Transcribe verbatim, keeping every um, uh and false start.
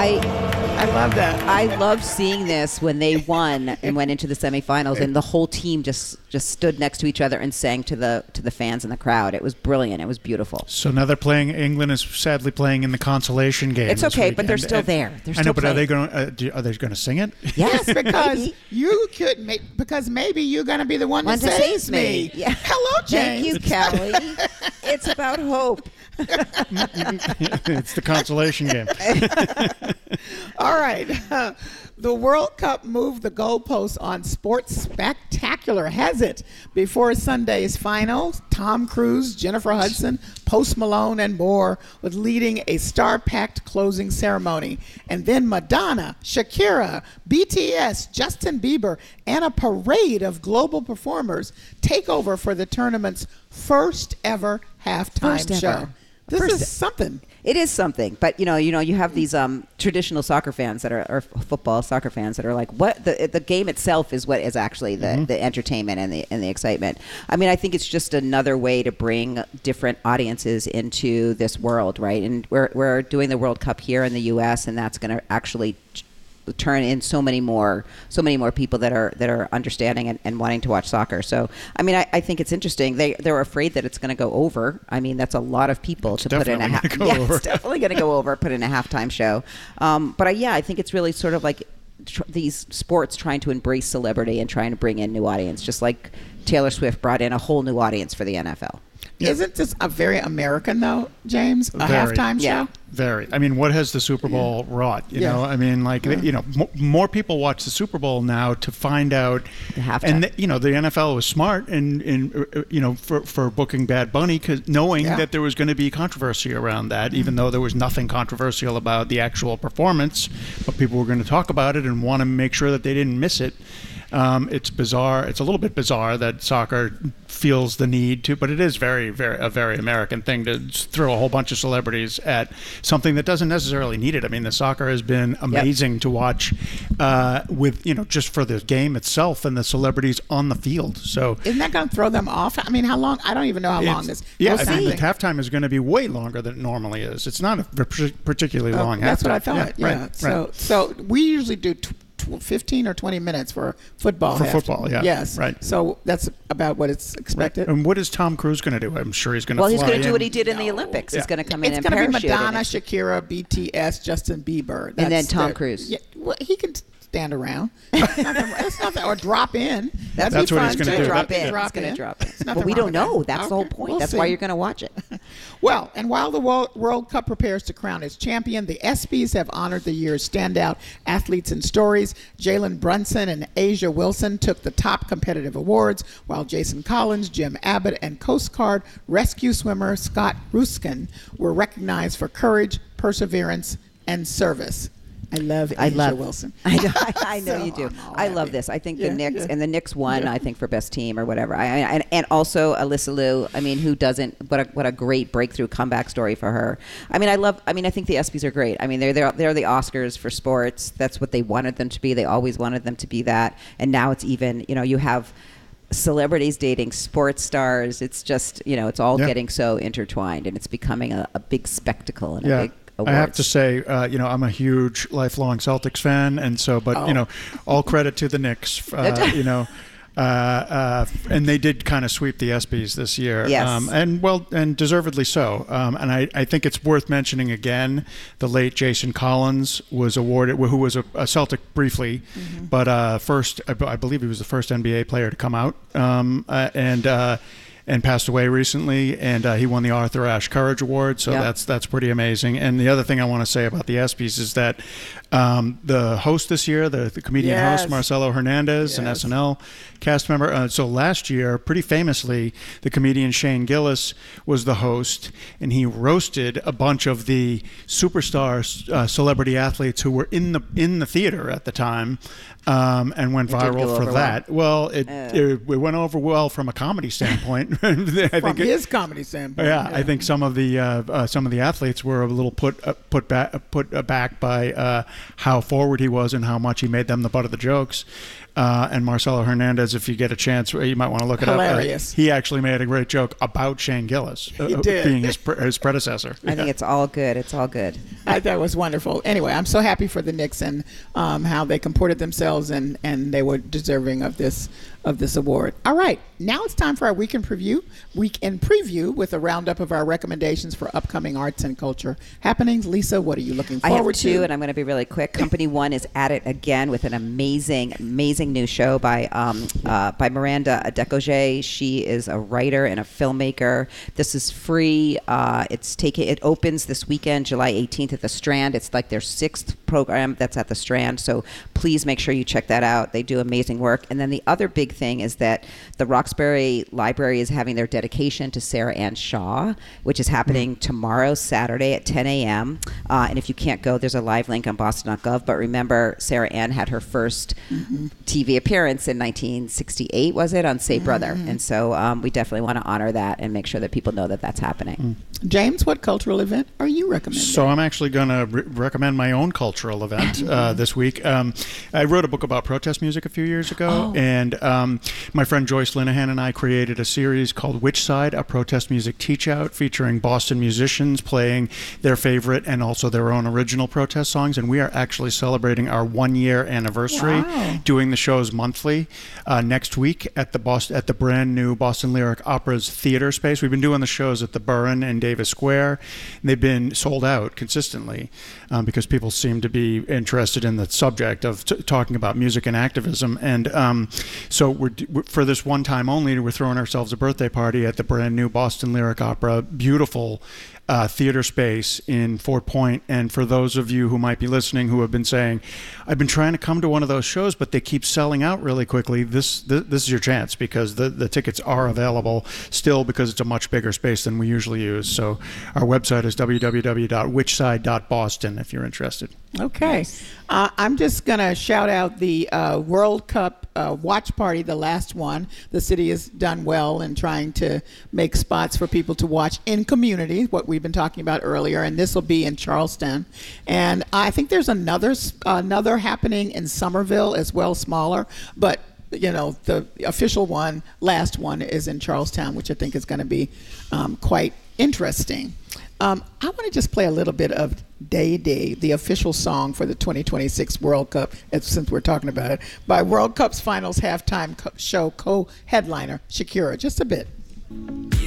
I I love that. I loved seeing this when they won and went into the semifinals, and the whole team just just stood next to each other and sang to the to the fans in the crowd. It was brilliant. It was beautiful. So now they're playing. England is sadly playing in the consolation game. It's okay, but they're still and, there. They're I know, still but are they playing. going? Uh, are they going to sing it? Yes, because maybe. you could make because maybe you're going to be the one One that to saves save me. me. Yeah. Hello, James. Thank you, Kelly. It's about hope. It's the consolation game. All right. Uh, the World Cup moved the goalposts on Sports Spectacular, has it? Before Sunday's final, Tom Cruise, Jennifer Hudson, Post Malone, and more was leading a star-packed closing ceremony. And then Madonna, Shakira, B T S, Justin Bieber, and a parade of global performers take over for the tournament's first ever halftime First ever. show. This First- is something. It is something, but you know, you know, you have these um, traditional soccer fans that are, or football soccer fans that are like, what the the game itself is what is actually the, mm-hmm. the entertainment and the and the excitement. I mean, I think it's just another way to bring different audiences into this world, right? And we're we're doing the World Cup here in the U S, and that's going to actually turn in so many more so many more people that are that are understanding and, and wanting to watch soccer. So I mean I, I think it's interesting. They they're afraid that it's going to go over. I mean that's a lot of people it's to put in a half yeah, it's definitely going to go over, put in a halftime show. Um, but I, yeah, I think it's really sort of like tr- these sports trying to embrace celebrity and trying to bring in new audience, just like Taylor Swift brought in a whole new audience for the N F L. Yeah. Isn't this a very American, though, James? A Very. halftime show? Yeah. Very. I mean, what has the Super Bowl yeah. wrought? You yeah. know, I mean, like, yeah. you know, m- more people watch the Super Bowl now to find out. The halftime. And, the, you know, the N F L was smart in, in uh, you know, for, for booking Bad Bunny, cause knowing yeah. that there was going to be controversy around that, mm-hmm. even though there was nothing controversial about the actual performance, but people were going to talk about it and want to make sure that they didn't miss it. Um, it's bizarre. It's a little bit bizarre that soccer feels the need to, but it is very, very a very American thing to throw a whole bunch of celebrities at something that doesn't necessarily need it. I mean, the soccer has been amazing yep. to watch uh, with, you know, just for the game itself and the celebrities on the field. So isn't that going to throw them off? I mean, how long? I don't even know how long this. Yeah, I think the halftime is going to be way longer than it normally is. It's not a particularly oh, long that's halftime. That's what I thought. Yeah. yeah. Right, so, right. so we usually do. T- fifteen or twenty minutes for football. For halftime. football, yeah. Yes. Right. So that's about what it's expected. Right. And what is Tom Cruise going to do? I'm sure he's going to Well, fly he's going to do in. what he did in no. the Olympics. Yeah. He's going to come it's in and It's going to be parachute. Madonna, Shakira, B T S, Justin Bieber. That's and then Tom their, Cruise. Yeah, well, he can stand around. It's nothing, it's nothing, or drop in. That's, That's what he's going to do. Drop That, in. Drop It's going to in. drop in. It's But we don't know. That. That's okay. the whole point. We'll That's see. why you're going to watch it. Well, and while the World Cup prepares to crown its champion, the ESPYs have honored the year's standout athletes and stories. Jalen Brunson and Asia Wilson took the top competitive awards, while Jason Collins, Jim Abbott, and Coast Guard rescue swimmer Scott Ruskin were recognized for courage, perseverance, and service. I love Asia I love, Wilson. I know, I know So you do. I'm all I love happy. this. I think Yeah, the Knicks yeah. and the Knicks won. Yeah. I think for best team or whatever. I, I and, and also Alyssa Liu. I mean, who doesn't? What a what a great breakthrough comeback story for her. I mean, I love. I mean, I think the ESPYs are great. I mean, they're they're they're the Oscars for sports. That's what they wanted them to be. They always wanted them to be that. And now it's even. You know, you have celebrities dating sports stars. It's just, you know, it's all yeah. getting so intertwined, and it's becoming a, a big spectacle and yeah. a big. Awards. I have to say, uh, you know, I'm a huge lifelong Celtics fan, and so, but oh. you know, all credit to the Knicks. Uh, you know, uh, uh, and they did kind of sweep the ESPYs this year, yes, um, and well, and deservedly so. Um, and I, I think it's worth mentioning again, the late Jason Collins was awarded, who was a, a Celtic briefly, mm-hmm. but uh, first, I, I believe he was the first N B A player to come out, um, uh, and. Uh, and passed away recently, and uh, he won the Arthur Ashe Courage Award, so yep. that's that's pretty amazing. And the other thing I want to say about the ESPYs is that um, the host this year, the, the comedian yes. host Marcelo Hernandez, yes. an S N L cast member. Uh, so last year, pretty famously, the comedian Shane Gillis was the host, and he roasted a bunch of the superstar uh, celebrity athletes who were in the in the theater at the time. Um, and went it viral for that. Well, it, uh. it it went over well from a comedy standpoint. I From think his it, comedy standpoint. yeah, yeah, I think some of the uh, uh, some of the athletes were a little put uh, put back put uh, back by uh, how forward he was and how much he made them the butt of the jokes. uh, and Marcelo Hernandez. If you get a chance, you might want to look it Hilarious. up. Uh, he actually made a great joke about Shane Gillis uh, He did. being his pre- his predecessor. I think it's all good. It's all good. I thought it was wonderful. Anyway, I'm so happy for the Knicks and um, how they comported themselves, and, and they were deserving of this of this award. All right, now it's time for our weekend preview. Weekend preview with a roundup of our recommendations for upcoming arts and culture happenings. Lisa, what are you looking I forward have two, to? and I'm going to be really quick. Company One is at it again with an amazing, amazing new show by um, uh, by Miranda Adekoje. She is a writer and a filmmaker. This is free. Uh, it's taking. It opens this weekend, July eighteenth, at the Strand. It's like their sixth program that's at the Strand. So please make sure you check that out. They do amazing work. And then the other big thing is that the Roxbury Library is having their dedication to Sarah Ann Shaw, which is happening mm-hmm. tomorrow, Saturday at ten a.m. Uh, and if you can't go, there's a live link on boston dot gov. But remember, Sarah Ann had her first mm-hmm. T V appearance in nineteen sixty-eight, was it, on Say mm-hmm. Brother? And so um, we definitely want to honor that and make sure that people know that that's happening. Mm. James, what cultural event are you recommending? So I'm actually going to re- recommend my own cultural event uh, this week. Um, I wrote a book about protest music a few years ago, oh. and um, my friend Joyce Linehan and I created a series called Which Side? A Protest Music Teach Out, featuring Boston musicians playing their favorite and also their own original protest songs. And we are actually celebrating our one-year anniversary, wow. doing the shows monthly uh, next week at the Boston, at the brand new Boston Lyric Opera's theater space. We've been doing the shows at the Burren and Davis Square. And they've been sold out consistently um, because people seem to be interested in the subject of t- talking about music and activism. And um, so we're, we're for this one time only, we're throwing ourselves a birthday party at the brand new Boston Lyric Opera. Beautiful Uh, theater space in Fort Point. And for those of you who might be listening who have been saying, I've been trying to come to one of those shows, but they keep selling out really quickly, this this, this is your chance, because the, the tickets are available still, because it's a much bigger space than we usually use. So our website is w w w dot which side dot boston if you're interested. Okay. Uh, I'm just going to shout out the uh, World Cup uh, watch party, the last one. The city has done well in trying to make spots for people to watch in community, what we've been talking about earlier, and this will be in Charleston. And I think there's another another happening in Somerville as well, smaller, but you know, the official one, last one, is in Charlestown, which I think is going to be um, quite interesting. Um, I want to just play a little bit of Day Day, the official song for the twenty twenty-six World Cup, since we're talking about it, by World Cup's finals halftime co- show co-headliner Shakira. Just a bit.